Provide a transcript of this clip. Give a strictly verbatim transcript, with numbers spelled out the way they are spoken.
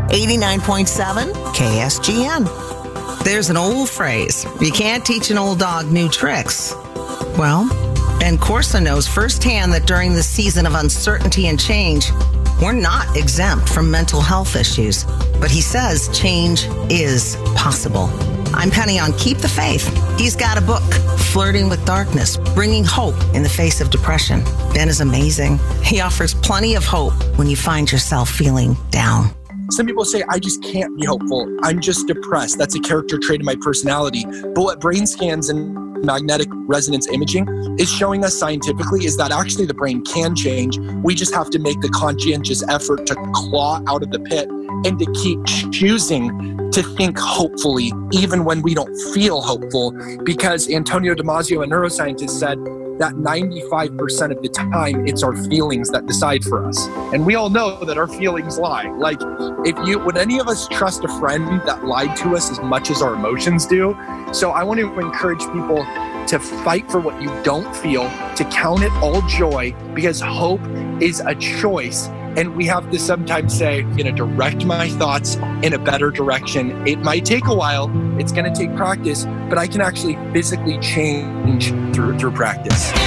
eighty-nine point seven K S G N. There's an old phrase, you can't teach an old dog new tricks. Well, Ben Corsa knows firsthand that during this season of uncertainty and change, we're not exempt from mental health issues. But he says change is possible. I'm Penny on Keep the Faith. He's got a book, Flirting with Darkness, Bringing Hope in the Face of Depression. Ben is amazing. He offers plenty of hope when you find yourself feeling down. Some people say, I just can't be hopeful. I'm just depressed. That's a character trait in my personality. But what brain scans and magnetic resonance imaging is showing us scientifically is that actually the brain can change. We just have to make the conscientious effort to claw out of the pit and to keep choosing to think hopefully, even when we don't feel hopeful. Because Antonio Damasio, a neuroscientist, said that ninety-five percent of the time, it's our feelings that decide for us. And we all know that our feelings lie. Like, if you, would any of us trust a friend that lied to us as much as our emotions do? So I want to encourage people to fight for what you don't feel, to count it all joy, because hope is a choice. And we have to sometimes say, I'm going to direct my thoughts in a better direction. It might take a while. It's going to take practice, but I can actually physically change through through practice.